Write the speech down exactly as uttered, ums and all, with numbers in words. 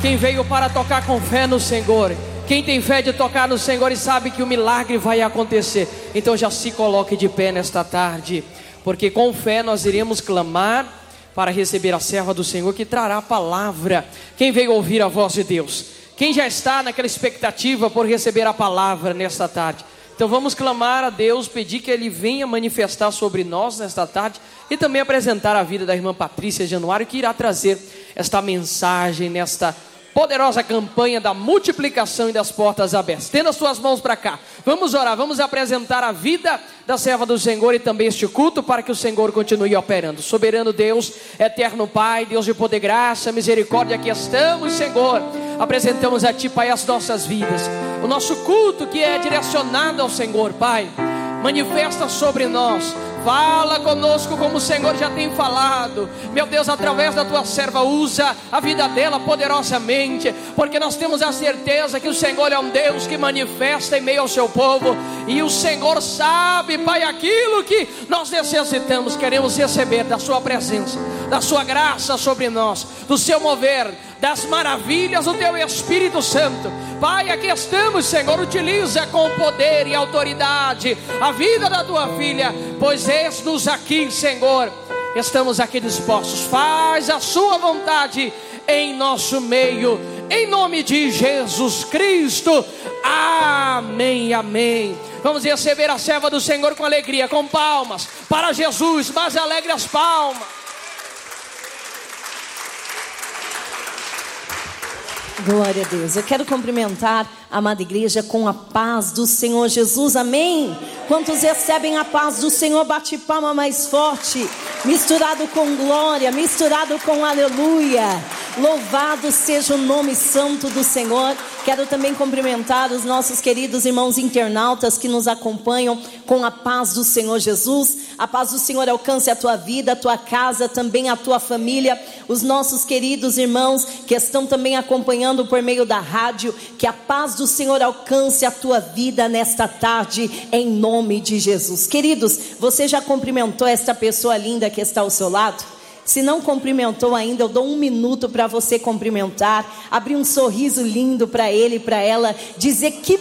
Quem veio para tocar com fé no Senhor, quem tem fé de tocar no Senhor e sabe que o milagre vai acontecer, então já se coloque de pé nesta tarde, porque com fé nós iremos clamar para receber a serva do Senhor que trará a palavra. Quem veio ouvir a voz de Deus? Quem já está naquela expectativa por receber a palavra nesta tarde? Então vamos clamar a Deus, pedir que Ele venha manifestar sobre nós nesta tarde e também apresentar a vida da irmã Patrícia Januário, que irá trazer esta mensagem nesta poderosa campanha da multiplicação e das portas abertas. Tenda as suas mãos para cá, vamos orar, vamos apresentar a vida da serva do Senhor e também este culto para que o Senhor continue operando. Soberano Deus, eterno Pai, Deus de poder, graça, misericórdia, aqui estamos, Senhor, apresentamos a Ti, Pai, as nossas vidas, o nosso culto que é direcionado ao Senhor. Pai, manifesta sobre nós, fala conosco como o Senhor já tem falado, meu Deus, através da Tua serva, usa a vida dela poderosamente, porque nós temos a certeza que o Senhor é um Deus que manifesta em meio ao seu povo, e o Senhor sabe, Pai, aquilo que nós necessitamos. Queremos receber da Sua presença, da Sua graça sobre nós, do Seu mover, das maravilhas do Teu Espírito Santo. Pai, aqui estamos, Senhor, utiliza com poder e autoridade a vida da Tua filha, pois eis-nos aqui, Senhor, estamos aqui dispostos. Faz a Sua vontade em nosso meio, em nome de Jesus Cristo, amém, amém. Vamos receber a serva do Senhor com alegria, com palmas para Jesus, mais alegre as palmas. Glória a Deus. Eu quero cumprimentar a amada igreja com a paz do Senhor Jesus, amém? Quantos recebem a paz do Senhor? Bate palma mais forte, misturado com glória, misturado com aleluia. Louvado seja o nome santo do Senhor. Quero também cumprimentar os nossos queridos irmãos internautas que nos acompanham com a paz do Senhor Jesus. A paz do Senhor alcance a tua vida, a tua casa, também a tua família. Os nossos queridos irmãos que estão também acompanhando por meio da rádio, que a paz do Senhor alcance a tua vida nesta tarde, em nome de Jesus. Queridos, você já cumprimentou esta pessoa linda que está ao seu lado? Se não cumprimentou ainda, eu dou um minuto para você cumprimentar, abrir um sorriso lindo para ele e para ela, dizer que